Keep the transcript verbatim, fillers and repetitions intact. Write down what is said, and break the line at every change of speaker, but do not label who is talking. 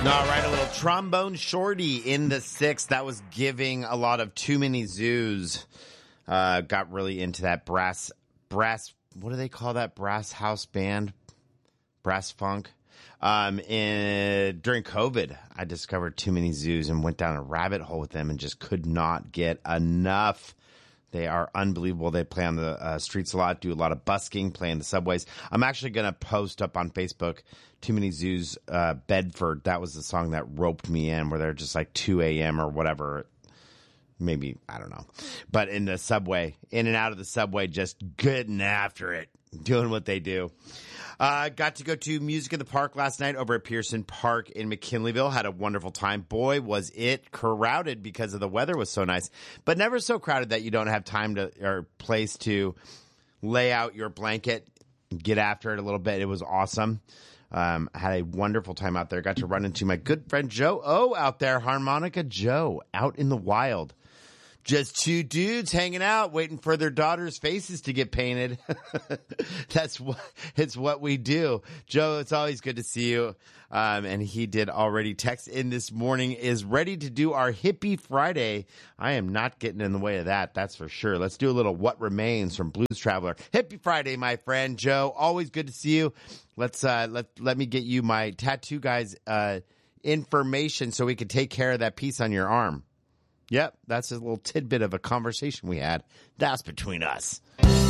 All right, a little Trombone Shorty in the sixth. That was giving a lot of Too Many Zoos. Uh, got really into that brass, brass, what do they call that? Brass house band? Brass funk. Um, in, during COVID, I discovered Too Many Zoos and went down a rabbit hole with them and just could not get enough. They are unbelievable. They play on the uh, streets a lot, do a lot of busking, play in the subways. I'm actually going to post up on Facebook Too Many Zoos, uh, Bedford. That was the song that roped me in, where they're just like two a.m. or whatever. Maybe, I don't know. But in the subway, in and out of the subway, just getting after it, doing what they do. Uh, got to go to Music in the Park last night over at Pearson Park in McKinleyville. Had a wonderful time. Boy, was it crowded because of the weather was so nice, but never so crowded that you don't have time to or place to lay out your blanket, get after it a little bit. It was awesome. Um, I had a wonderful time out there. Got to run into my good friend Joe O out there, Harmonica Joe, out in the wild. Just two dudes hanging out, waiting for their daughters' faces to get painted. That's what, it's what we do. Joe, it's always good to see you. Um, and he did already text in this morning, is ready to do our Hippie Friday. I am not getting in the way of that. That's for sure. Let's do a little What Remains from Blues Traveler. Hippie Friday, my friend Joe. Always good to see you. Let's, uh, let, let me get you my tattoo guy's, uh, information so we can take care of that piece on your arm. Yep, that's a little tidbit of a conversation we had. That's between us.